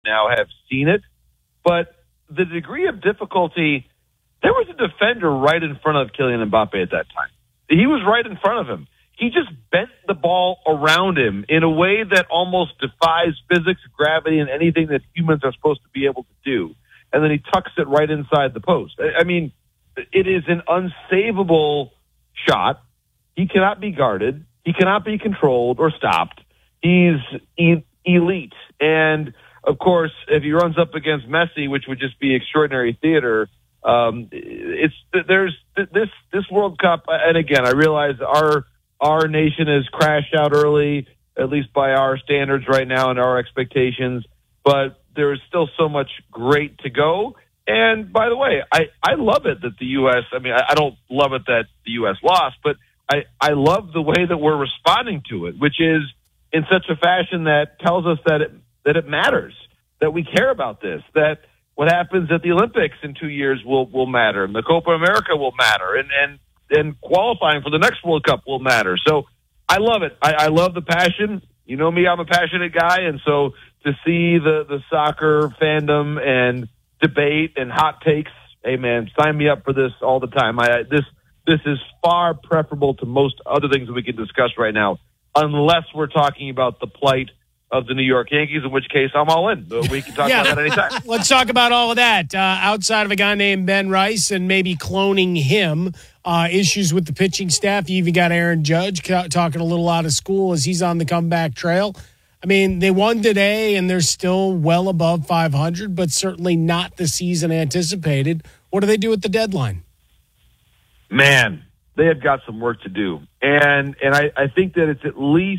now have seen it. But the degree of difficulty, there was a defender right in front of Kylian Mbappe at that time. He was right in front of him. He just bent the ball around him in a way that almost defies physics, gravity, and anything that humans are supposed to be able to do. And then he tucks it right inside the post. I mean, it is an unsavable shot. He cannot be guarded. He cannot be controlled or stopped. He's elite. And, of course, if he runs up against Messi, which would just be extraordinary theater, there's this World Cup, and again, I realize our nation has crashed out early, at least by our standards right now and our expectations, but there is still so much great to go. And by the way, I love it that the U.S., I don't love it that the U.S. lost, but I love the way that we're responding to it, which is in such a fashion that tells us that it matters, that we care about this, that what happens at the Olympics in 2 years will matter, and the Copa America will matter, and qualifying for the next World Cup will matter. So I love it. I love the passion. You know me, I'm a passionate guy, and so to see the soccer fandom and debate and hot takes, hey man, sign me up for this all the time. This is far preferable to most other things that we can discuss right now, unless we're talking about the plight of the New York Yankees, in which case I'm all in. We can talk about that anytime. Let's talk about all of that. Outside of a guy named Ben Rice and maybe cloning him, issues with the pitching staff. You even got Aaron Judge talking a little out of school as he's on the comeback trail. I mean, they won today, and they're still well above 500, but certainly not the season anticipated. What do they do at the deadline? Man, they have got some work to do. And I think that it's at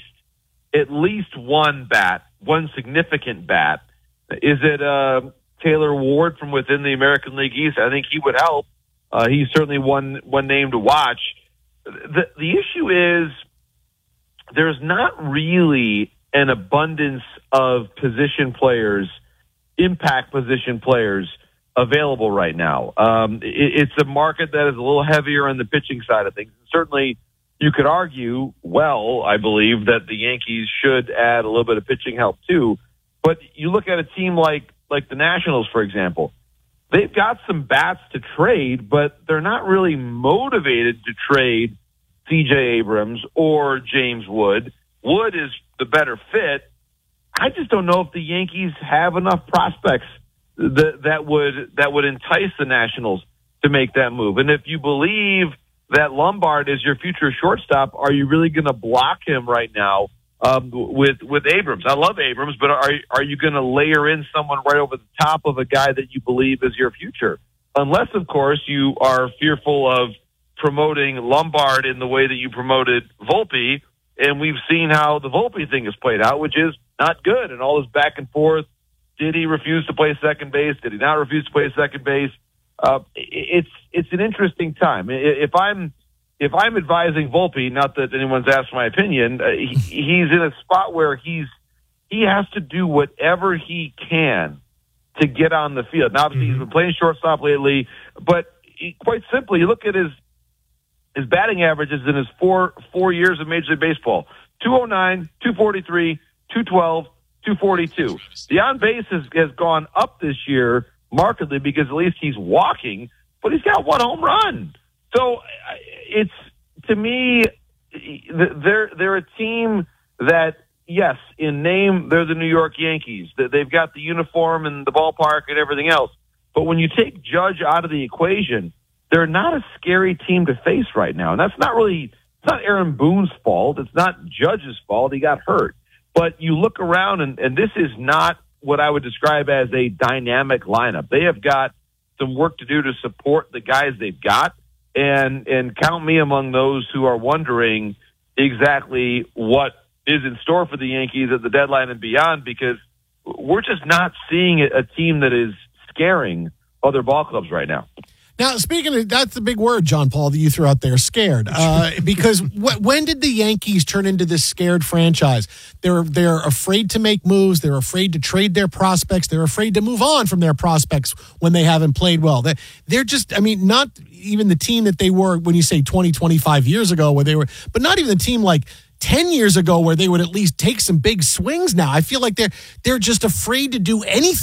least one significant bat. Is it Taylor Ward from within the American League East? I think he would help. He's certainly one name to watch. The issue is there's not really an abundance of position players, impact position players, available right now. It's a market that is a little heavier on the pitching side of things. Certainly, you could argue, I believe, that the Yankees should add a little bit of pitching help too. But you look at a team like the Nationals, for example. They've got some bats to trade, but they're not really motivated to trade C.J. Abrams or James Wood. Wood is the better fit. I just don't know if the Yankees have enough prospects that would entice the Nationals to make that move. And if you believe that Lombard is your future shortstop, are you really going to block him right now with Abrams? I love Abrams, but are you going to layer in someone right over the top of a guy that you believe is your future? Unless, of course, you are fearful of promoting Lombard in the way that you promoted Volpe, and we've seen how the Volpe thing has played out, which is not good, and all this back and forth. Did he refuse to play second base? Did he not refuse to play second base? It's an interesting time. If I'm advising Volpe, not that anyone's asked my opinion, he's in a spot where he has to do whatever he can to get on the field. Now, obviously, he's been playing shortstop lately, but quite simply, you look at his batting averages in his four years of Major League Baseball: 209, 243, 212, 242. The on base has gone up this year markedly because at least he's walking, but he's got one home run. So it's, to me, they're a team that, yes, in name, they're the New York Yankees. They've got the uniform and the ballpark and everything else. But when you take Judge out of the equation, they're not a scary team to face right now. And that's it's not Aaron Boone's fault. It's not Judge's fault. He got hurt. But you look around, and this is not what I would describe as a dynamic lineup. They have got some work to do to support the guys they've got, and count me among those who are wondering exactly what is in store for the Yankees at the deadline and beyond, because we're just not seeing a team that is scaring other ball clubs right now. Now, speaking of, that's the big word, John Paul, that you threw out there, scared. Because when did the Yankees turn into this scared franchise? They're afraid to make moves. They're afraid to trade their prospects. They're afraid to move on from their prospects when they haven't played well. They're just, not even the team that they were when you say 20, 25 years ago, where they were, but not even the team like 10 years ago where they would at least take some big swings now. I feel like they're just afraid to do anything.